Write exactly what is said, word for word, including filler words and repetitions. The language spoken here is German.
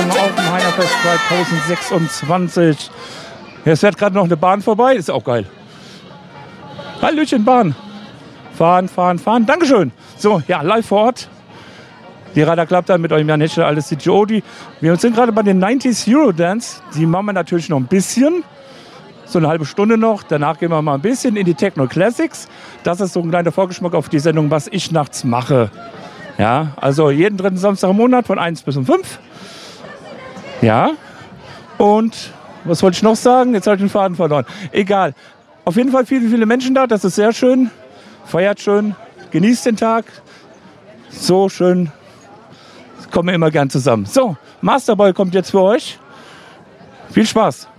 Stimmung auf dem Heinerfest zwanzig sechsundzwanzig. Jetzt fährt gerade noch eine Bahn vorbei, ist auch geil. Hallöchen, Bahn. Fahren, fahren, fahren. Dankeschön. So, ja, live vor Ort. Die Radar klappt dann mit eurem Jan Heschel, alles C G O D. Wir sind gerade bei den neunziger Eurodance. Die machen wir natürlich noch ein bisschen. So eine halbe Stunde noch. Danach gehen wir mal ein bisschen in die Techno Classics. Das ist so ein kleiner Vorgeschmack auf die Sendung, was ich nachts mache. Ja, also jeden dritten Samstag im Monat von eins bis um fünf. Ja. Und was wollte ich noch sagen? Jetzt habe ich den Faden verloren. Egal. Auf jeden Fall viele, viele Menschen da. Das ist sehr schön. Feiert schön. Genießt den Tag. So schön. Kommen wir immer gern zusammen. So, Masterboy kommt jetzt für euch. Viel Spaß.